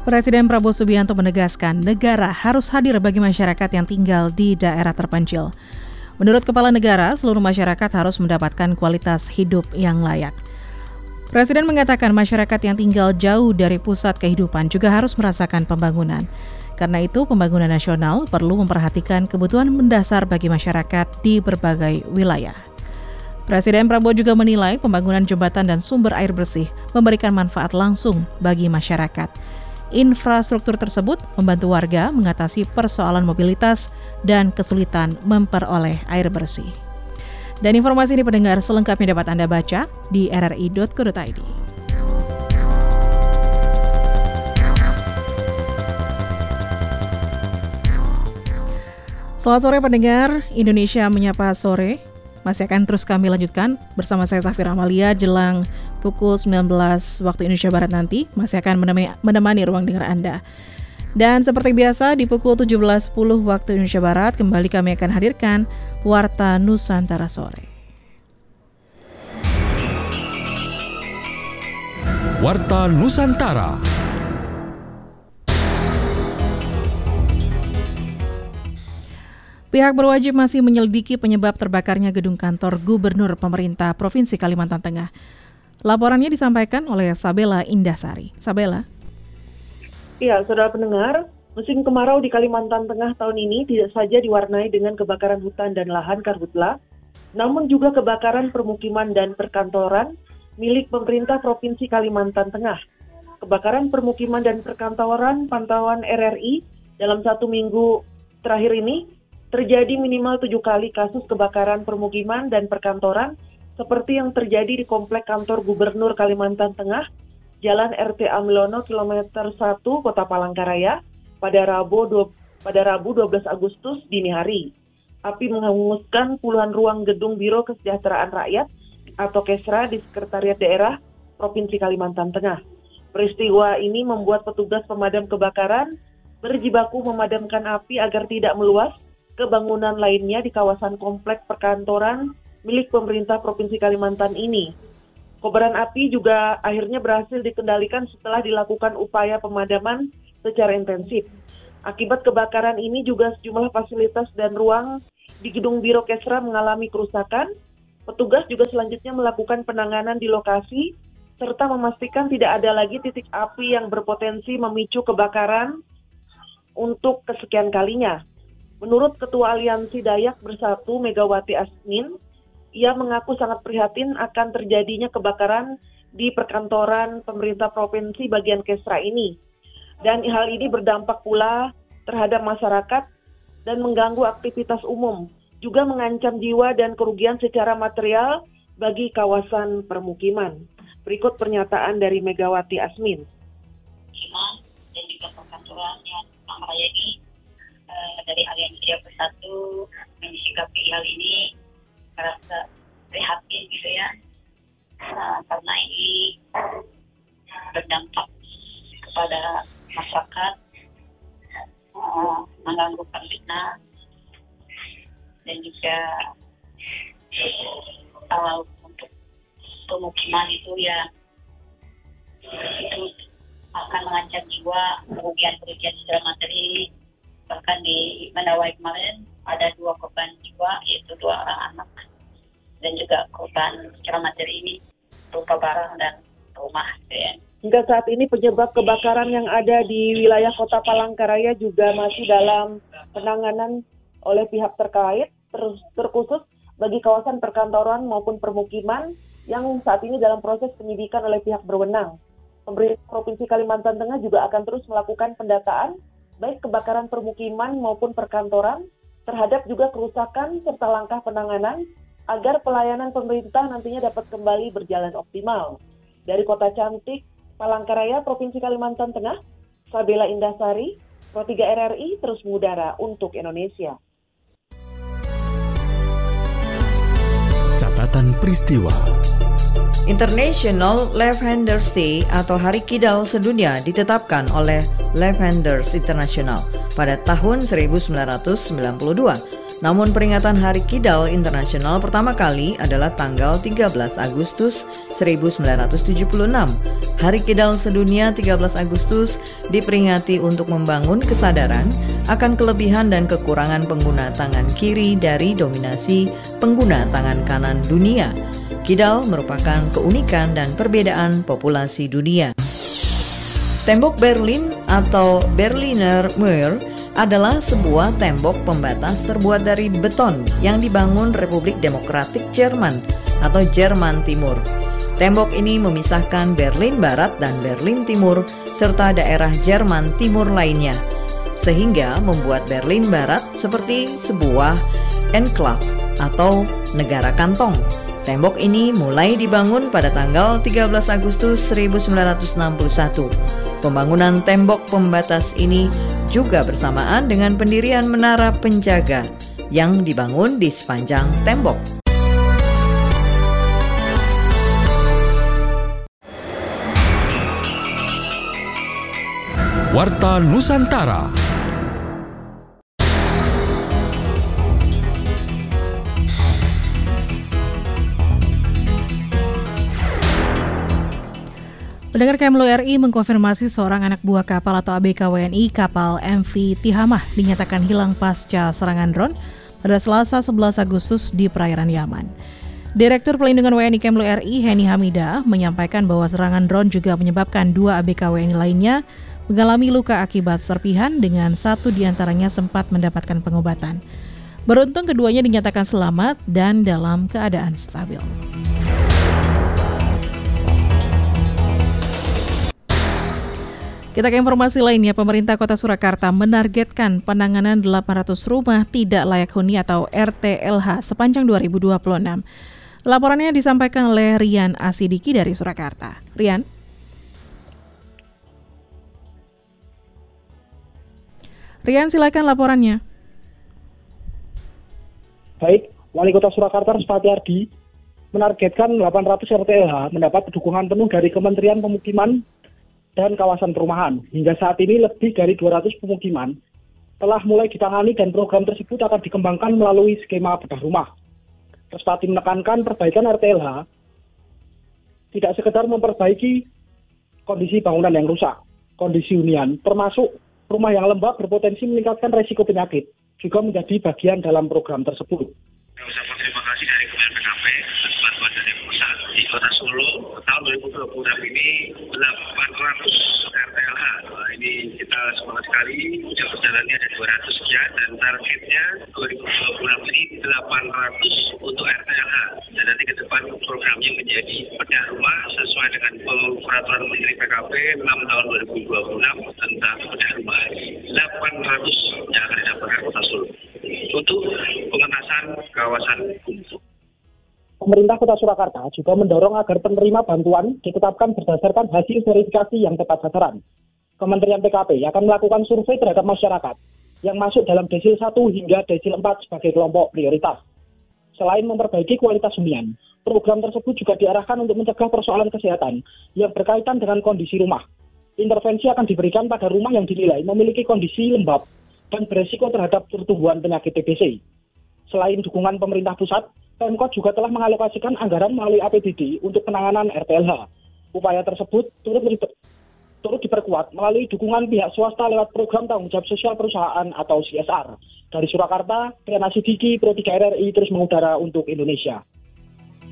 Presiden Prabowo Subianto menegaskan negara harus hadir bagi masyarakat yang tinggal di daerah terpencil. Menurut Kepala Negara, seluruh masyarakat harus mendapatkan kualitas hidup yang layak. Presiden mengatakan masyarakat yang tinggal jauh dari pusat kehidupan juga harus merasakan pembangunan. Karena itu, pembangunan nasional perlu memperhatikan kebutuhan mendasar bagi masyarakat di berbagai wilayah. Presiden Prabowo juga menilai pembangunan jembatan dan sumber air bersih memberikan manfaat langsung bagi masyarakat. Infrastruktur tersebut membantu warga mengatasi persoalan mobilitas dan kesulitan memperoleh air bersih. Dan informasi ini pendengar selengkapnya dapat Anda baca di rri.co.id. Selamat sore pendengar, Indonesia Menyapa Sore. Masih akan terus kami lanjutkan bersama saya Safira Amalia jelang pukul 19 waktu Indonesia Barat nanti. Masih akan menemani ruang dengar Anda. Dan seperti biasa di pukul 17.10 waktu Indonesia Barat kembali kami akan hadirkan Warta Nusantara Sore. Warta Nusantara. Pihak berwajib masih menyelidiki penyebab terbakarnya gedung kantor Gubernur Pemerintah Provinsi Kalimantan Tengah. Laporannya disampaikan oleh Sabela Indasari. Sabela. Ya, saudara pendengar, musim kemarau di Kalimantan Tengah tahun ini tidak saja diwarnai dengan kebakaran hutan dan lahan karhutla, namun juga kebakaran permukiman dan perkantoran milik pemerintah Provinsi Kalimantan Tengah. Kebakaran permukiman dan perkantoran pantauan RRI dalam 1 minggu terakhir ini terjadi minimal 7 kali kasus kebakaran permukiman dan perkantoran seperti yang terjadi di Komplek Kantor Gubernur Kalimantan Tengah, Jalan RT Amlono kilometer 1 Kota Palangkaraya pada Rabu 12 Agustus dini hari. Api menghanguskan puluhan ruang gedung Biro Kesejahteraan Rakyat atau Kesra di Sekretariat Daerah Provinsi Kalimantan Tengah. Peristiwa ini membuat petugas pemadam kebakaran berjibaku memadamkan api agar tidak meluas ke bangunan lainnya di kawasan komplek perkantoran milik pemerintah Provinsi Kalimantan ini. Kobaran api juga akhirnya berhasil dikendalikan setelah dilakukan upaya pemadaman secara intensif. Akibat kebakaran ini juga sejumlah fasilitas dan ruang di gedung Biro Kesra mengalami kerusakan. Petugas juga selanjutnya melakukan penanganan di lokasi serta memastikan tidak ada lagi titik api yang berpotensi memicu kebakaran untuk kesekian kalinya. Menurut Ketua Aliansi Dayak Bersatu Megawati Asmin, ia mengaku sangat prihatin akan terjadinya kebakaran di perkantoran pemerintah provinsi bagian Kesra ini. Dan hal ini berdampak pula terhadap masyarakat dan mengganggu aktivitas umum, juga mengancam jiwa dan kerugian secara material bagi kawasan permukiman. Berikut pernyataan dari Megawati Asmin. Dan juga perkantoran yang Palangkaraya ini dari Aliansi Dayak Bersatu mensikapi hal ini merasa prihatin gitu ya, karena ini berdampak kepada masyarakat, mengganggu fitnah dan juga kalau untuk pemukiman itu ya itu akan mengancam jiwa, kerugian secara materi. Bahkan di Mandawai kemarin ada 2 korban jiwa, yaitu 2 orang anak, dan juga korban secara materi ini berupa barang dan rumah. Ya. Hingga saat ini penyebab kebakaran yang ada di wilayah Kota Palangkaraya juga masih dalam penanganan oleh pihak terkait, terkhusus bagi kawasan perkantoran maupun permukiman yang saat ini dalam proses penyidikan oleh pihak berwenang. Pemerintah Provinsi Kalimantan Tengah juga akan terus melakukan pendataan baik kebakaran permukiman maupun perkantoran, terhadap juga kerusakan serta langkah penanganan agar pelayanan pemerintah nantinya dapat kembali berjalan optimal. Dari Kota Cantik, Palangkaraya, Provinsi Kalimantan Tengah, Sabela Indasari, Pro 3 RRI terus mengudara untuk Indonesia. Catatan peristiwa. International Lavenders Day atau Hari Kidal Sedunia ditetapkan oleh Lavenders International pada tahun 1992 Namun peringatan Hari Kidal Internasional pertama kali adalah tanggal 13 Agustus 1976. Hari Kidal sedunia 13 Agustus diperingati untuk membangun kesadaran akan kelebihan dan kekurangan pengguna tangan kiri dari dominasi pengguna tangan kanan dunia. Kidal merupakan keunikan dan perbedaan populasi dunia. Tembok Berlin atau Berliner Mauer adalah sebuah tembok pembatas terbuat dari beton yang dibangun Republik Demokratik Jerman atau Jerman Timur. Tembok ini memisahkan Berlin Barat dan Berlin Timur serta daerah Jerman Timur lainnya, sehingga membuat Berlin Barat seperti sebuah enclave atau negara kantong. Tembok ini mulai dibangun pada tanggal 13 Agustus 1961. Pembangunan tembok pembatas ini juga bersamaan dengan pendirian menara penjaga yang dibangun di sepanjang tembok. Warta Nusantara. Pendengar Kemlu RI mengkonfirmasi seorang anak buah kapal atau ABK WNI kapal MV Tihamah dinyatakan hilang pasca serangan drone pada Selasa 11 Agustus di perairan Yaman. Direktur Pelindungan WNI Kemlu RI Heni Hamidah menyampaikan bahwa serangan drone juga menyebabkan 2 ABK WNI lainnya mengalami luka akibat serpihan dengan 1 diantaranya sempat mendapatkan pengobatan. Beruntung keduanya dinyatakan selamat dan dalam keadaan stabil. Kita ke informasi lainnya, pemerintah Kota Surakarta menargetkan penanganan 800 rumah tidak layak huni atau RTLH sepanjang 2026. Laporannya disampaikan oleh Rian Asidiki dari Surakarta. Rian? Rian, silakan laporannya. Baik, Wali Kota Surakarta Respati Ardi menargetkan 800 RTLH mendapat dukungan penuh dari Kementerian Pemukiman dan Kawasan Perumahan. Hingga saat ini lebih dari 200 pemukiman telah mulai ditangani dan program tersebut akan dikembangkan melalui skema bedah rumah. Respati menekankan perbaikan RTLH tidak sekedar memperbaiki kondisi bangunan yang rusak, kondisi hunian, termasuk rumah yang lembab berpotensi meningkatkan resiko penyakit, juga menjadi bagian dalam program tersebut. Ucapan terima kasih dari Kementerian PKP atas bantuan dari pusat di Kota Solo. Tahun 2026 ini 800 RTLH. Ini kita semangat sekali. Udah perjalanannya ada 200 sekian dan targetnya 2026 ini 800 untuk RTLH. Dan nanti ke depan programnya menjadi bedah rumah sesuai dengan peraturan Menteri PKP 6 tahun 2026 tentang bedah rumah. 800 yang akan didapatkan Kota Solo untuk pengentasan kawasan kumuh. Pemerintah Kota Surakarta juga mendorong agar penerima bantuan ditetapkan berdasarkan hasil verifikasi yang tepat sasaran. Kementerian PKP akan melakukan survei terhadap masyarakat yang masuk dalam desil 1 hingga desil 4 sebagai kelompok prioritas. Selain memperbaiki kualitas hunian, program tersebut juga diarahkan untuk mencegah persoalan kesehatan yang berkaitan dengan kondisi rumah. Intervensi akan diberikan pada rumah yang dinilai memiliki kondisi lembab dan beresiko terhadap pertumbuhan penyakit TBC. Selain dukungan pemerintah pusat, Pemkot juga telah mengalokasikan anggaran melalui APBD untuk penanganan RTLH. Upaya tersebut turut diperkuat melalui dukungan pihak swasta lewat program tanggung jawab sosial perusahaan atau CSR. Dari Surakarta, Rian Asidiki, Pro 3 RRI terus mengudara untuk Indonesia.